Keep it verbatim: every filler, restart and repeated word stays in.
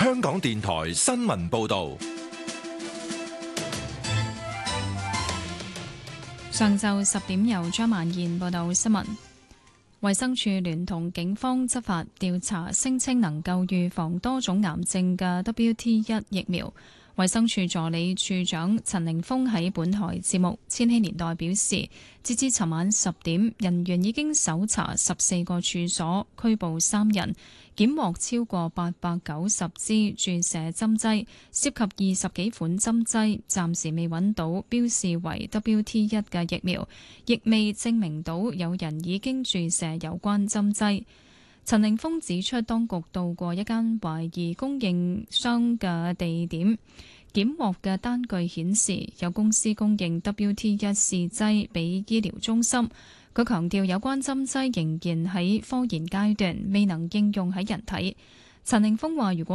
香港電台新聞報道。 上晝十點由張曼燕報道新聞。衛生署聯同警方執法調查，聲稱能夠預防多種癌症嘅 W T 一疫苗。衛生署助理署長陳凌峰喺本台節目《千禧年代》表示，截至尋晚十點，人員已經搜查十四個處所，拘捕三人，檢獲超過八百九十支注射針劑，涉及二十幾款針劑，暫時未揾到標示為 W T 一嘅疫苗，亦未證明到有人已經注射有關針劑。陳凌峰指出，當局到過一間懷疑供應商嘅地點，檢獲嘅單據顯示有公司供應 W T 一試劑俾醫療中心。佢強調有關針劑仍然喺科研階段，未能應用喺人體。陳凌峰話：如果